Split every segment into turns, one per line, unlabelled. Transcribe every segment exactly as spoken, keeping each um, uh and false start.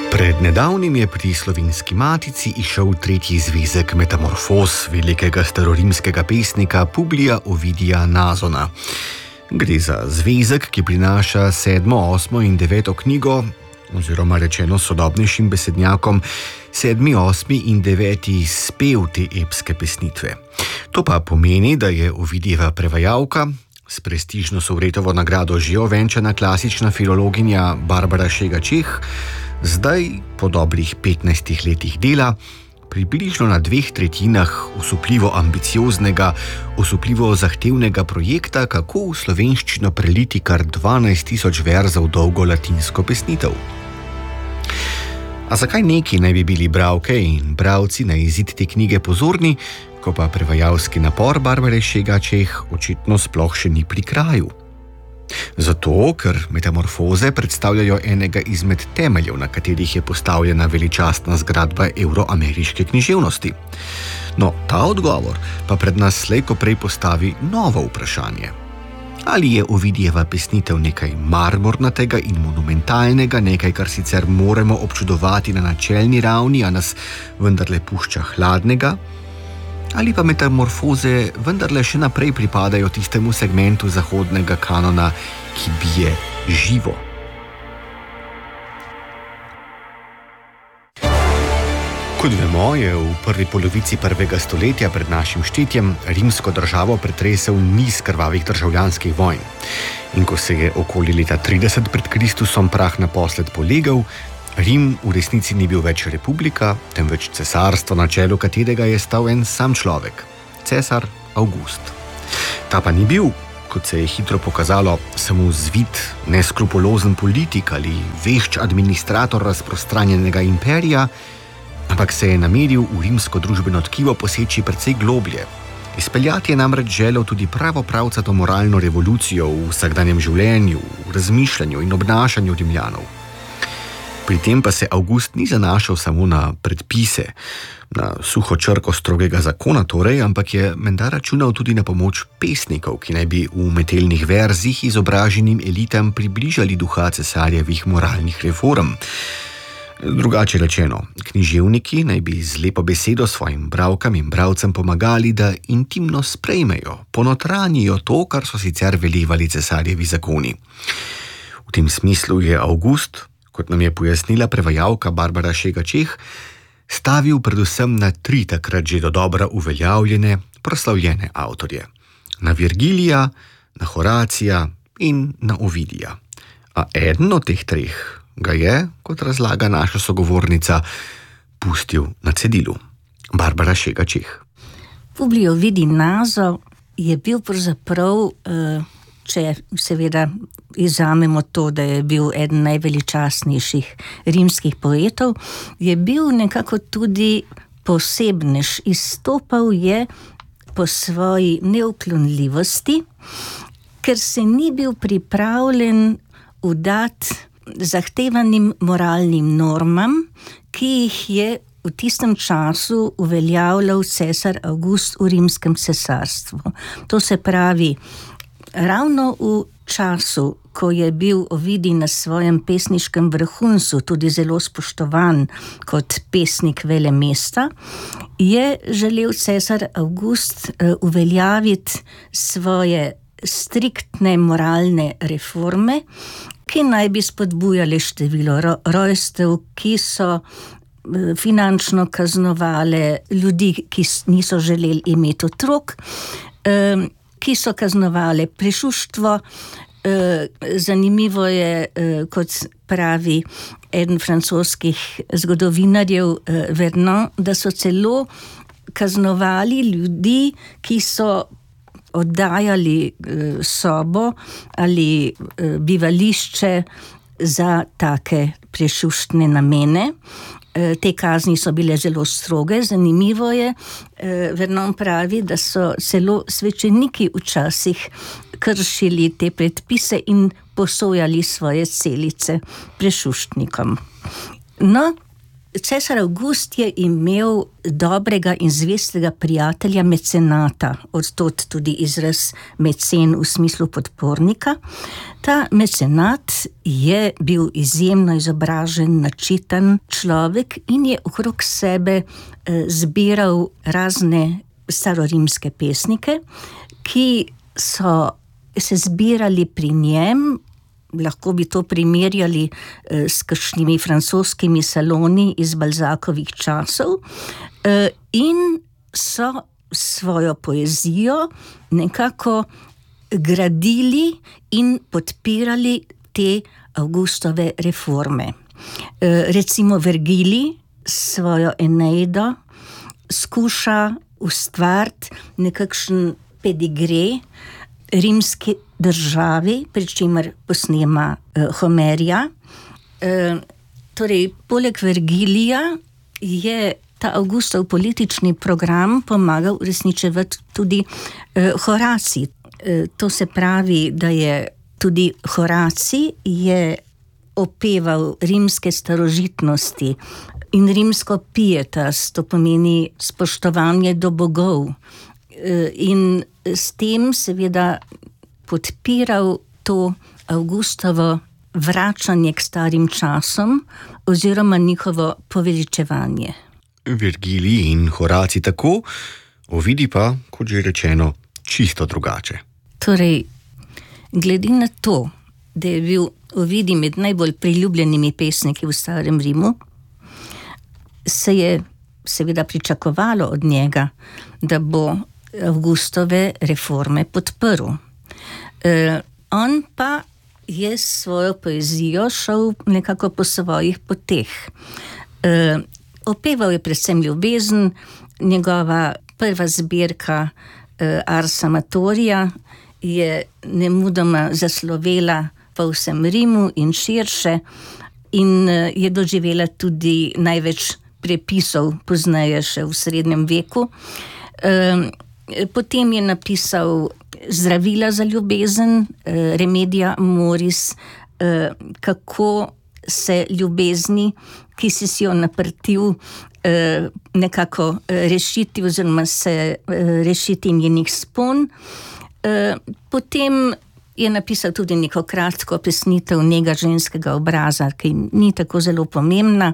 Pred nedavnim je pri Slovenski matici izšel tretji zvezek Metamorfoz velikega starorimskega pesnika Publija Ovidija Nazona. Gre za zvezek, ki prinaša sedmo, osmo in deveto knjigo, oziroma rečeno sodobnejšim besednjakom, sedmi, osmi in deveti spev te epske pesnitve. To pa pomeni, da je Ovidijeva prevajalka, s prestižno Sovretovo nagrado že ovenčana klasična filologinja Barbara Šega-Čeh, zdaj, po dobrih petnajstih letih dela, približno na dveh tretjinah osupljivo ambicioznega, osupljivo zahtevnega projekta, kako v slovenščino preliti kar dvanajst tisoč verzov dolgo latinsko pesnitev. A zakaj neki naj bi bili bralke in bralci na izid te knjige pozorni, ko pa prevajalski napor Barbare Šega-Čeh očitno sploh še ni pri kraju? Zato, ker Metamorfoze predstavljajo enega izmed temeljev, na katerih je postavljena veličastna zgradba evroameriške književnosti. No, ta odgovor pa pred nas slej ko prej postavi novo vprašanje. Ali je Ovidijeva pesnitev nekaj marmornatega in monumentalnega, nekaj, kar sicer moramo občudovati na načelni ravni, a nas vendarle pušča hladnega? Ali pa Metamorfoze vendarle še naprej pripadajo tistemu segmentu zahodnega kanona, ki bije živo? Kot vemo, je v prvi polovici prvega stoletja pred našim štetjem rimsko državo pretresel niz krvavih državljanskih vojn. In ko se je okoli leta trideset pred Kristusom prah naposled polegel, Rim v resnici ni bil več republika, temveč cesarstvo, na čelu katerega je stal en sam človek, cesar Avgust. Ta pa ni bil, kot se je hitro pokazalo, samo zvit, neskrupulozen politik ali vešč administrator razprostranjenega imperija, ampak se je nameril v rimsko družbeno tkivo poseči precej globlje. Izpeljati je namreč želel tudi pravo pravcato moralno revolucijo v vsakdanjem življenju, v razmišljanju in obnašanju Rimljanov. Pri tem pa se Avgust ni zanašal samo na predpise, na suho črko strogega zakona torej, ampak je menda računal tudi na pomoč pesnikov, ki naj bi v metelnih verzih izobraženim elitam približali duha cesarjevih moralnih reform. Drugače rečeno, književniki naj bi z lepo besedo svojim bralkam in bralcem pomagali, da intimno sprejmejo, ponotranijo to, kar so sicer velevali cesarjevi zakoni. V tem smislu je Avgust, kot nam je pojasnila prevajalka Barbara Šega-Čeh, stavil predvsem na tri takrat že dodobra uveljavljene, proslavljene avtorje. Na Virgilija, na Horacija in na Ovidija. A eden od teh treh ga je, kot razlaga naša sogovornica, pustil na cedilu. Barbara Šega-Čeh.
Publij Ovidij Nazo je bil pravzaprav, če seveda izamemo to, da je bil eden najveličastnejših rimskih poetov, je bil nekako tudi posebnež. Izstopal je po svoji neuklonljivosti, ker se ni bil pripravljen vdati zahtevanim moralnim normam, ki jih je v tistem času uveljavljal cesar Avgust v rimskem cesarstvu. To se pravi, ravno v času, ko je bil Ovidij na svojem pesniškem vrhuncu tudi zelo spoštovan kot pesnik velemesta, je želel cesar Avgust uveljaviti svoje striktne moralne reforme, ki naj bi spodbujale število rojstev, ki so finančno kaznovale ljudi, ki niso želeli imeti otrok, ki so kaznovale prešuštvo. Zanimivo je, kot pravi eden francoskih zgodovinarjev Vernon, da so celo kaznovali ljudi, ki so oddajali sobo ali bivališče za take prešuštne namene. Te kazni so bile zelo stroge. Zanimivo je, Vernon pravi, da so celo svečeniki včasih kršili te predpise in posojali svoje celice prešuštnikom. No, cesar Avgust je imel dobrega in zvestega prijatelja mecenata, odtot tudi izraz mecen v smislu podpornika. Ta mecenat je bil izjemno izobražen, načiten človek in je okrog sebe zbiral razne starorimske pesnike, ki so se zbirali pri njem. Lahko bi to primerjali s kakšnimi francoskimi saloni iz Balzakovih časov, in so svojo poezijo nekako gradili in podpirali te Avgustove reforme. Recimo Vergilij svojo Eneido skuša ustvariti nekakšen pedigre rimski državi, pri čemer posnema uh, Homerja. Uh, torej, poleg Vergilija je ta Avgustov politični program pomagal uresničevati tudi uh, Horacij. Uh, to se pravi, da je tudi Horacij je opeval rimske starožitnosti in rimsko pietas, to pomeni spoštovanje do bogov. Uh, in s tem seveda podpiral to Avgustovo vračanje k starim časom oziroma njihovo poveličevanje.
Vergilij in Horacij tako, Ovidi pa, kot že rečeno, čisto drugače.
Torej, glede na to, da je bil Ovidi med najbolj priljubljenimi pesniki v starem Rimu, se je seveda pričakovalo od njega, da bo Avgustove reforme podprl. Uh, on pa je s svojo poezijo šel nekako po svojih poteh. Uh, opeval je predvsem ljubezen, njegova prva zbirka uh, Ars Amatoria je nemudoma zaslovela po vsem Rimu in širše in uh, je doživela tudi največ prepisov pozneje še v srednjem veku. Uh, potem je napisal Zdravila za ljubezen, Remedia Amoris, kako se ljubezni, ki si si jo naprtil, nekako rešiti oziroma se rešiti njenih spon. Potem je napisal tudi neko kratko pesnitev Nega ženskega obraza, ki ni tako zelo pomembna.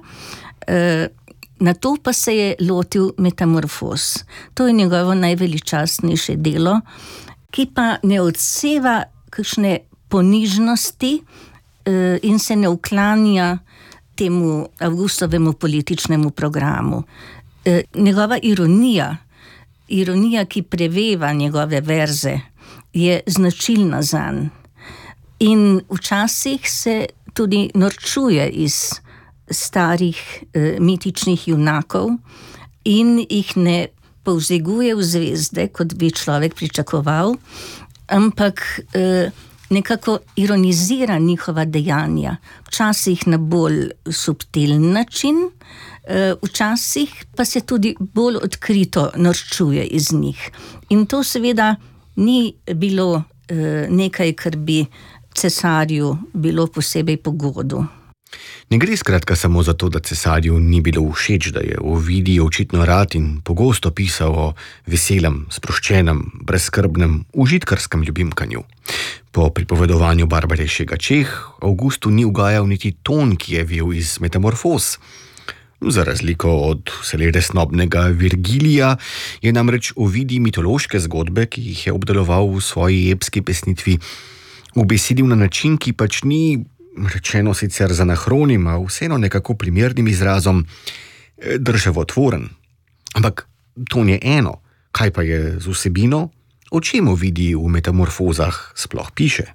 Na to pa se je lotil Metamorfoz. To je njegovo najveličastnejše delo, ki pa ne odseva kakšne ponižnosti eh, in se ne uklanja temu Avgustovemu političnemu programu. Eh, njegova ironija, ironija, ki preveva njegove verze, je značilna zanj. In včasih se tudi norčuje iz starih eh, mitičnih junakov in jih ne povzdiguje v zvezde, kot bi človek pričakoval, ampak eh, nekako ironizira njihova dejanja. Včasih na bolj subtilen način, eh, včasih pa se tudi bolj odkrito norčuje iz njih. In to seveda ni bilo eh, nekaj, kar bi cesarju bilo posebej pogodu.
Ne gre skratka samo za to, da cesarju ni bilo všeč, da je Ovidij očitno rad in pogosto pisal o veselem, sproščenem, brezskrbnem, užitkarskem ljubimkanju. Po pripovedovanju Barbare Šegačeh Avgustu ni ugajal niti ton, ki je vel iz Metamorfoz. Za razliko od vselej resnobnega Vergilija je namreč Ovidij mitološke zgodbe, ki jih je obdeloval v svoji epski pesnitvi, ubesedil na način, ki pač ni rečeno sicer z anahronim, a vseeno nekako primernim izrazom državotvoren. Ampak to je eno, kaj pa je z vsebino, o čem Ovidij v Metamorfozah sploh piše?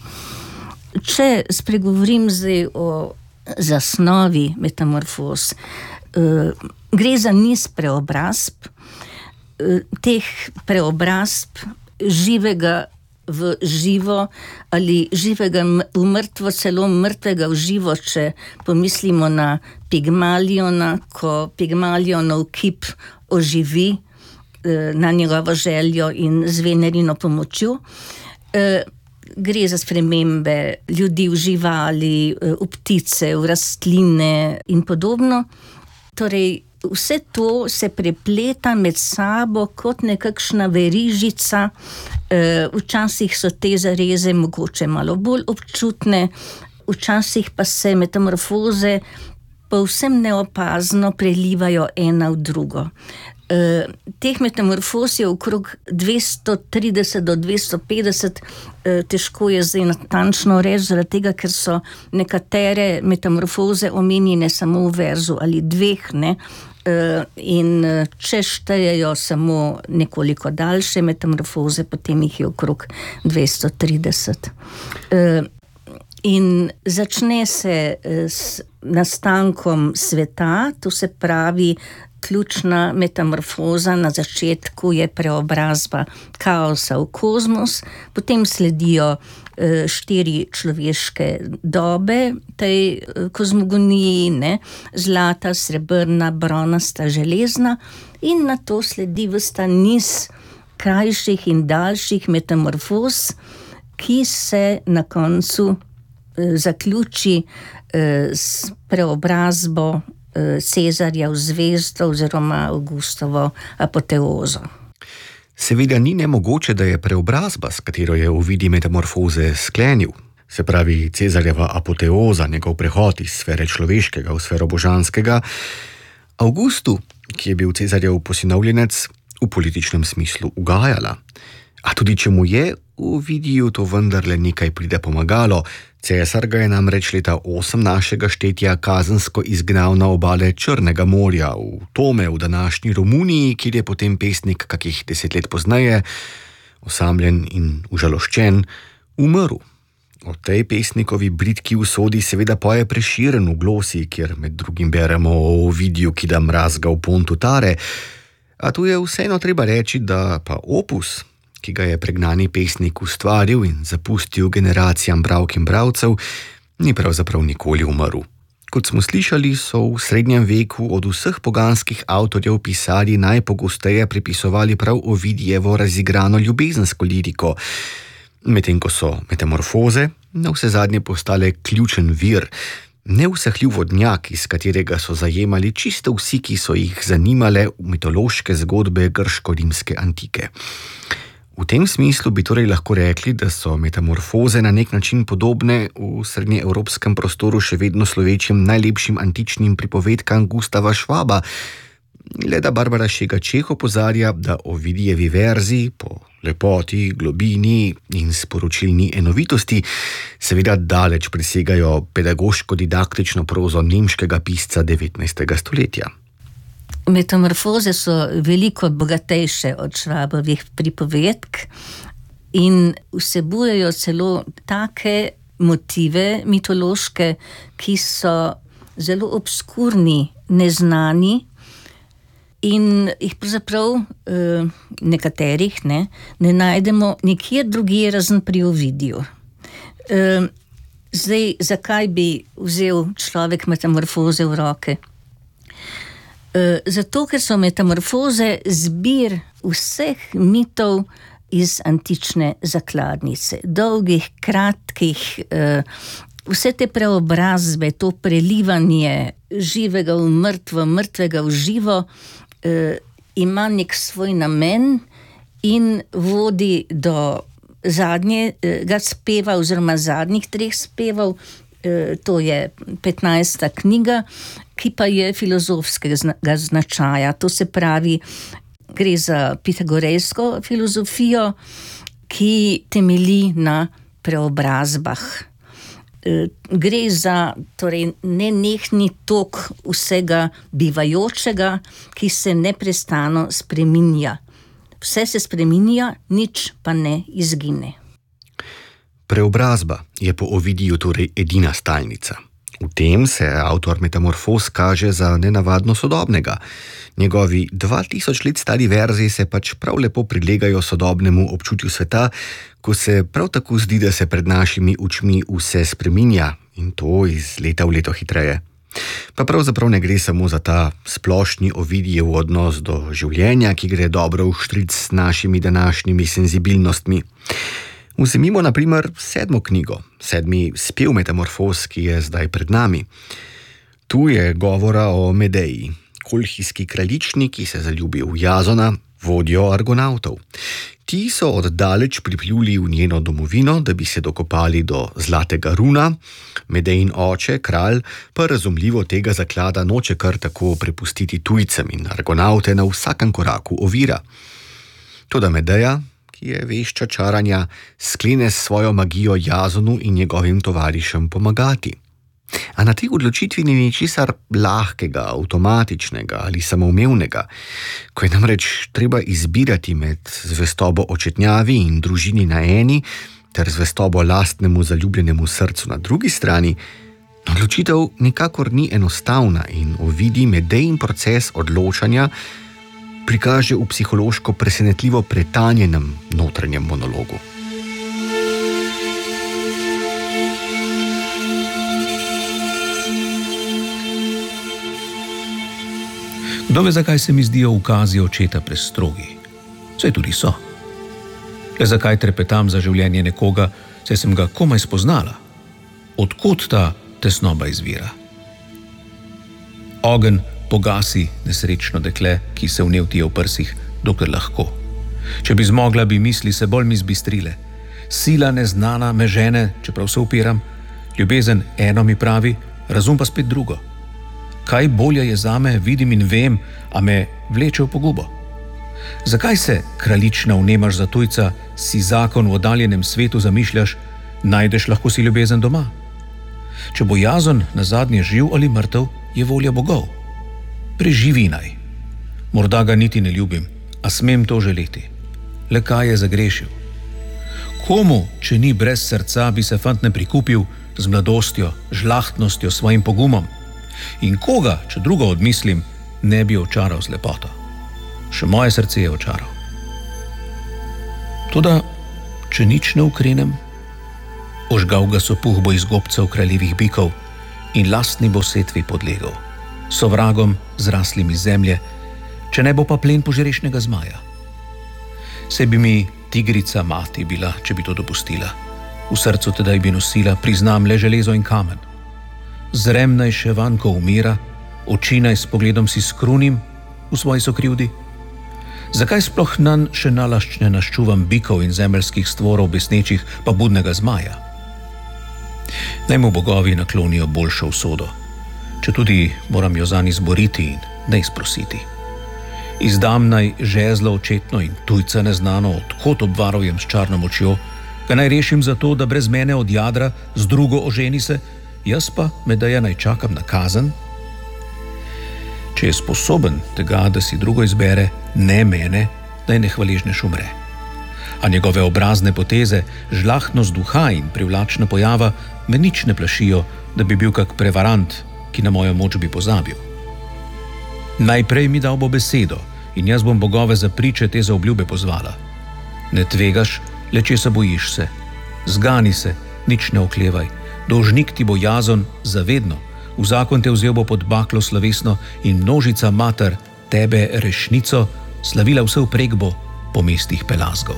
Če spregovorim zdaj o zasnovi Metamorfoz, gre za niz preobrazb, teh preobrazb živega v živo ali živega v mrtvo, celo mrtvega v živo, če pomislimo na Pigmaliona, ko Pigmalionov kip oživi na njegovo željo in z Venerino pomočjo. Gre za spremembe ljudi v živali, v ptice, v rastline in podobno. torej, vse to se prepleta med sabo kot nekakšna verižica. Včasih so te zareze mogoče malo bolj občutne, včasih pa se metamorfoze povsem neopazno prelivajo ena v drugo. Teh metamorfoz je okrog dvesto trideset do dvesto petdeset, težko je zdaj natančno reči, zaradi tega, ker so nekatere metamorfoze omenjene samo v verzu ali dveh, ne, in če štejejo samo nekoliko daljše metamorfoze, potem jih je okrog dvesto trideset. In začne se s nastankom sveta, to se pravi, ključna metamorfoza na začetku je preobrazba kaosa v kozmos, potem sledijo štiri človeške dobe tej kozmogoniji, ne, zlata, srebrna, bronasta, železna, in nato sledi vrsta niz krajših in daljših metamorfoz, ki se na koncu zaključi s preobrazbo Cezarja v zvezdo oziroma Avgustovo apoteozo.
Seveda ni nemogoče, da je preobrazba, s katero je Ovidij metamorfoze sklenil, se pravi Cezarjeva apoteoza, njegov prehod iz sfere človeškega v sfero božanskega, Avgustu, ki je bil Cezarjev posinovljenec, v političnem smislu ugajala. A tudi če mu je Ovidiju to vendarle nekaj pride pomagalo, cesar ga je namreč leta osem našega štetja kazensko izgnal na obale Črnega morja, v Tome v današnji Romuniji, kjer je potem pesnik kakih deset let pozneje, osamljen in užaloščen, umrl. O tej pesnikovi bridki usodi seveda poje Prešeren v glosi, kjer med drugim beremo o Ovidiju, ki da mrazga v pontu Tare, a tu je vseeno treba reči, da pa opus, ki ga je pregnani pesnik ustvaril in zapustil generacijam bralk in bralcev, ni pravzaprav nikoli umrl. Kot smo slišali, so v srednjem veku od vseh poganskih avtorjev pisarji najpogosteje pripisovali prav Ovidijevo razigrano ljubezensko liriko, medtem ko so metamorfoze navsezadnje postale ključen vir, neusahljiv vodnjak, iz katerega so zajemali čisto vsi, ki so jih zanimale mitološke zgodbe grško-rimske antike. V tem smislu bi torej lahko rekli, da so metamorfoze na nek način podobne v srednjeevropskem prostoru še vedno slovečim najlepšim antičnim pripovedkam Gustava Schwaba, le da Barbara Šega Čeh opozarja, da Ovidijevi verzi po lepoti, globini in sporočilni enovitosti seveda daleč presegajo pedagoško-didaktično prozo nemškega pisca devetnajstega stoletja.
Metamorfoze so veliko bogatejše od Schwabovih pripovedk in vsebujejo celo take motive mitološke, ki so zelo obskurni, neznani in jih pravzaprav nekaterih ne, ne najdemo nikjer drugje razen pri Ovidiju. Zdaj, zakaj bi vzel človek metamorfoze v roke? Zato, ker so metamorfoze zbir vseh mitov iz antične zakladnice. Dolgih, kratkih, vse te preobrazbe, to prelivanje živega v mrtvo, mrtvega v živo, ima nek svoj namen in vodi do zadnjega speva oziroma zadnjih treh spevov, to je petnajsta knjiga, ki pa je filozofskega značaja. To se pravi, gre za pitagorejsko filozofijo, ki temelji na preobrazbah. Gre za torej nenehni tok vsega bivajočega, ki se neprestano spreminja. Vse se spreminja, nič pa ne izgine.
Preobrazba je po Ovidiju torej edina stalnica. V tem se avtor metamorfoz kaže za nenavadno sodobnega. Njegovi dva tisoč let stari verzi se pač prav lepo prilegajo sodobnemu občutju sveta, ko se prav tako zdi, da se pred našimi očmi vse spreminja in to iz leta v leto hitreje. Pa pravzaprav ne gre samo za ta splošni Ovidijev odnos do življenja, ki gre dobro v štric s našimi današnjimi senzibilnostmi. Vzemimo na primer sedmo knjigo, sedmi spev metamorfoz, ki je zdaj pred nami. Tu je govora o Medeji, kolhijski kraljični, ki se zaljubi v Jazona, vodjo argonautov. Ti so oddaleč pripluli v njeno domovino, da bi se dokopali do zlatega runa. Medejin oče, kralj, pa razumljivo tega zaklada noče kar tako prepustiti tujcem in argonaute na vsakem koraku ovira. Toda Medeja, ki je vešča čaranja, sklene s svojo magijo Jazonu in njegovim tovarišem pomagati. A na tej odločitvi ni ničesar lahkega, avtomatičnega ali samoumevnega, ko je namreč treba izbirati med zvestobo očetnjavi in družini na eni ter zvestobo lastnemu zaljubljenemu srcu na drugi strani. Odločitev nikakor ni enostavna in ovidi Medejin proces odločanja prikaže v psihološko presenetljivo pretanjenem notranjem monologu.
Kdo ve, zakaj se mi zdijo ukazi očeta prestrogi? Saj tudi so. Le zakaj trepetam za življenje nekoga, saj sem ga komaj spoznala? Odkot ta tesnoba izvira? Ogenj pogasi nesrečno dekle, ki se vnevtije v prsih, dokler lahko. Če bi zmogla, bi misli se bolj mi zbistrile. Sila neznana me žene, čeprav se upiram, ljubezen eno mi pravi, razum pa spet drugo. Kaj bolje je zame, vidim in vem, a me vleče v pogubo. Zakaj se, kraljična, vnemaš za tujca, si zakon v oddaljenem svetu zamišljaš, najdeš lahko si ljubezen doma? Če bo Jazon nazadnje živ ali mrtev, je volja bogov. Preživi naj. Morda ga niti ne ljubim, a smem to želeti. Le kaj je zagrešil? Komu, če ni brez srca, bi se fant ne prikupil z mladostjo, žlahtnostjo, svojim pogumom? In koga, če drugo odmislim, ne bi očaral z lepoto? Še moje srce je očaral. Toda, če nič ne ukrenem, ožgal ga sopuh bo iz gobcev kraljevih bikov in lastni bo setvi podlegel, sovragom zraslim iz zemlje, če ne bo pa plen požrešnega zmaja. Se bi mi tigrica mati bila, če bi to dopustila. V srcu tedaj bi nosila, priznam, le železo in kamen. Zrem naj še van, ko umira, oči naj s pogledom si skrunim v svoji sokrivdi? Zakaj sploh nanj še nalaščne naščuvam bikov in zemeljskih stvorov besnečih pa budnega zmaja? Naj mu bogovi naklonijo boljšo usodo, če tudi moram jo zanj izboriti in ne izprositi. Izdam naj žezlo očetno in tujca neznano, odkot obvarujem s čarno močjo, ga naj rešim za to, da brez mene od jadra z drugo oženi se, jaz pa Medeja naj čakam na kazen? Če je sposoben tega, da si drugo izbere, ne mene, naj nehvaležnež umre. A njegove obrazne poteze, žlahtnost duha in privlačna pojava me nič ne plašijo, da bi bil kak prevarant, ki na mojo moč bi pozabil. Najprej mi dal bo besedo in jaz bom bogove za priče te zaobljube pozvala. Ne tvegaš, le česa bojiš se. Zgani se, nič ne oklevaj. Dolžnik ti bo Jazon zavedno, v zakon te vzel bo pod baklo slovesno in množica mater tebe rešnico slavila vse vprek bo po mestih Pelazgov.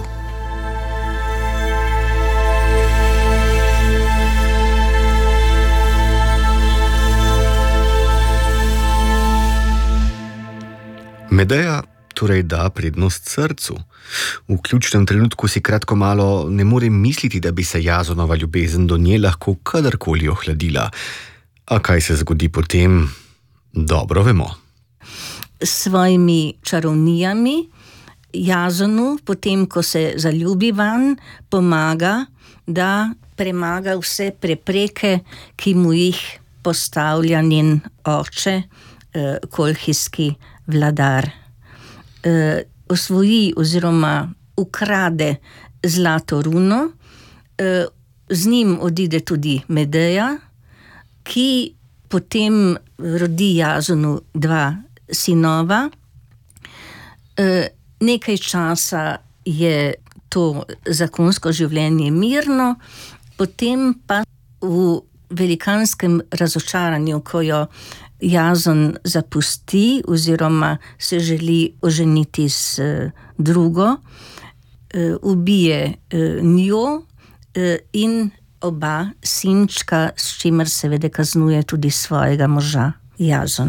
Medeja torej da prednost srcu. V ključnem trenutku si kratko malo ne morem misliti, da bi se Jazonova ljubezen do nje lahko kadarkoli ohladila. A kaj se zgodi potem, dobro vemo.
S svojimi čarovnijami Jazonu, potem ko se zaljubi vanj, pomaga, da premaga vse prepreke, ki mu jih postavlja njen oče, eh, kolhijski vladar. Eh, osvoji oziroma ukrade zlato runo, eh, z njim odide tudi Medeja, ki potem rodi Jazonu dva sinova. Eh, nekaj časa je to zakonsko življenje mirno, potem pa v velikanskem razočaranju, ko jo Jazon zapusti oziroma se želi oženiti s drugo, ubije njo in oba sinčka, s čimer seveda kaznuje tudi svojega moža Jazona.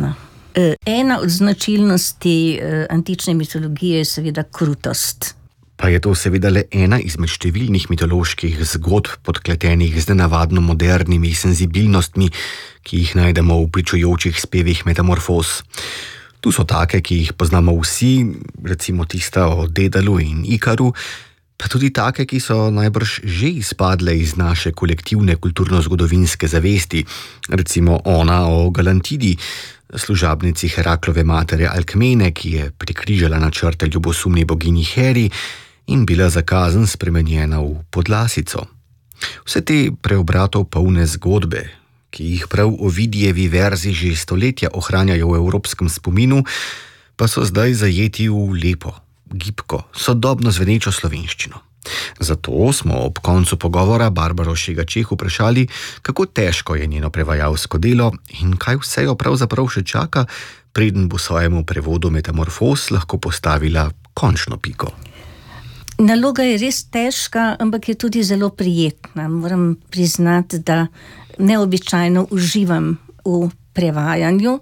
Ena od značilnosti antične mitologije je seveda krutost.
Pa je to seveda le ena izmed številnih mitoloških zgodb, podkletenih z nenavadno modernimi senzibilnostmi, ki jih najdemo v pričujočih spevih Metamorfoz. Tu so take, ki jih poznamo vsi, recimo tista o Dedalu in Ikaru, pa tudi take, ki so najbrž že izpadle iz naše kolektivne kulturno-zgodovinske zavesti, recimo ona o Galantidi, služabnici Heraklove matere Alkmene, ki je prikrižala načrte ljubosumni boginji Heri in bila za kazen spremenjena v podlasico. Vse te preobratov polne zgodbe, ki jih prav Ovidijevi verzi že stoletja ohranjajo v evropskem spominu, pa so zdaj zajeti v lepo, gibko, sodobno zvenečo slovenščino. Zato smo ob koncu pogovora Barbaro Šega Čeh vprašali, kako težko je njeno prevajalsko delo in kaj vse jo pravzaprav še čaka, preden bo svojemu prevodu Metamorfoz lahko postavila končno piko.
Naloga je res težka, ampak je tudi zelo prijetna. Moram priznati, da neobičajno uživam v prevajanju.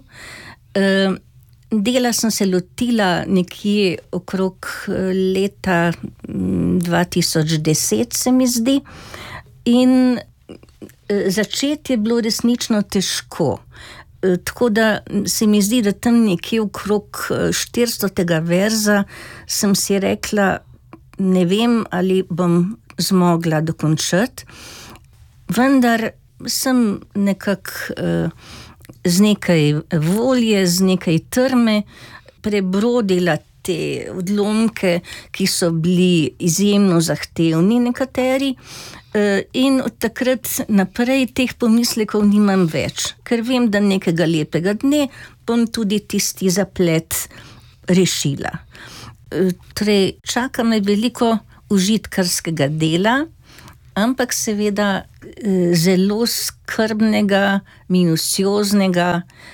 Dela sem se lotila nekje okrog leta dva tisoč deset, se mi zdi, in začeti je bilo resnično težko. Tako da se mi zdi, da tam nekje okrog štiristotega verza sem si rekla, ne vem, ali bom zmogla dokončati, vendar sem nekako z nekaj volje, z nekaj trme prebrodila te odlomke, ki so bili izjemno zahtevni nekateri, in od takrat naprej teh pomislekov nimam več, ker vem, da nekega lepega dne bom tudi tisti zaplet rešila. Torej, čaka me veliko užitkarskega dela, ampak seveda zelo skrbnega, minucioznega.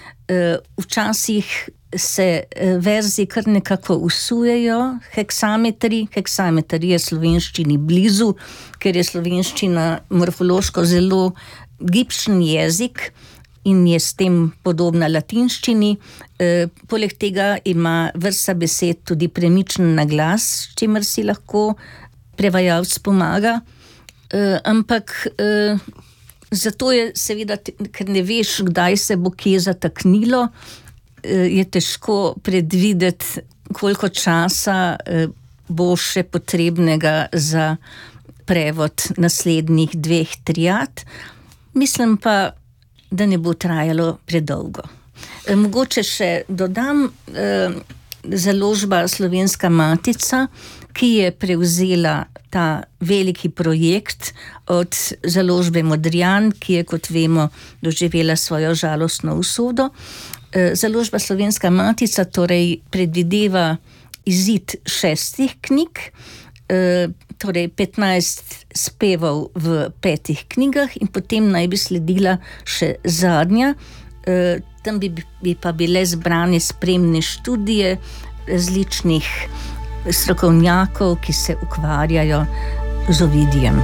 Včasih se verzi kar nekako usujejo, heksametri, heksameter je slovenščini blizu, ker je slovenščina morfološko zelo gibčen jezik in je s tem podobna latinščini. E, poleg tega ima vrsta besed tudi premičen naglas, s čimer si lahko prevajalec pomaga. E, ampak e, zato je seveda, ker ne veš, kdaj se bo kje zataknilo, e, je težko predvideti, koliko časa e, bo še potrebnega za prevod naslednjih dveh triad. Mislim pa, da ne bo trajalo predolgo. E, mogoče še dodam, e, založba Slovenska matica, ki je prevzela ta veliki projekt od založbe Modrijan, ki je, kot vemo, doživela svojo žalostno usodo. E, založba Slovenska matica torej predvideva izid šestih knjig, e, torej petnajst spevov v petih knjigah in potem naj bi sledila še zadnja. E, tam bi, bi pa bile zbrane spremne študije različnih strokovnjakov, ki se ukvarjajo z Ovidijem.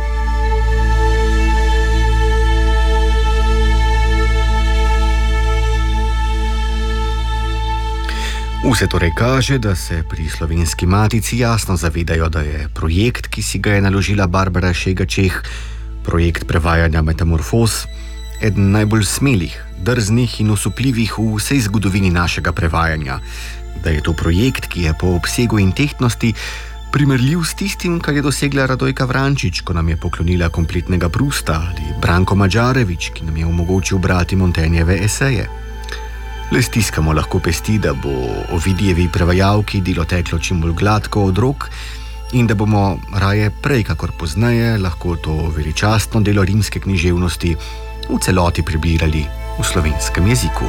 Vse torej kaže, da se pri Slovenski matici jasno zavedajo, da je projekt, ki si ga je naložila Barbara Šega Čeh, projekt prevajanja Metamorfoz, eden najbolj smelih, drznih in osupljivih v vsej zgodovini našega prevajanja. Da je to projekt, ki je po obsegu in tehtnosti primerljiv s tistim, kar je dosegla Radojka Vrančič, ko nam je poklonila kompletnega Prusta, ali Branko Madžarevič, ki nam je omogočil brati Montagneve eseje. Le stiskamo lahko pesti, da bo Ovidijevi prevajalki delo teklo čim bolj gladko od rok in da bomo raje prej kakor pozneje lahko to veličastno delo rimske književnosti v celoti prebirali v slovenskem jeziku.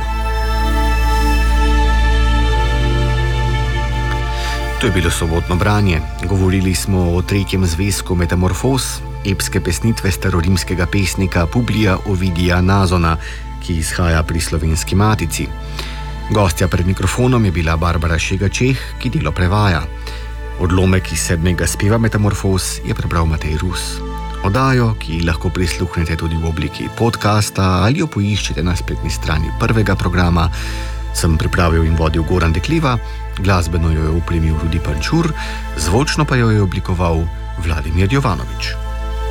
To je bilo sobotno branje. Govorili smo o tretjem zvezku Metamorfoz, epske pesnitve starorimskega pesnika Publija Ovidija Nazona, ki izhaja pri Slovenski matici. Gostja pred mikrofonom je bila Barbara Šega Čeh, ki delo prevaja. Odlomek iz sedmega speva Metamorfoz je prebral Matej Rus. Oddajo, ki lahko prisluhnete tudi v obliki podcasta ali jo poiščete na spletni strani prvega programa, Sem pripravil in vodil Goran Dekliva, glasbeno jo je opremil Rudi Pančur, zvočno pa jo je oblikoval Vladimir Jovanovič.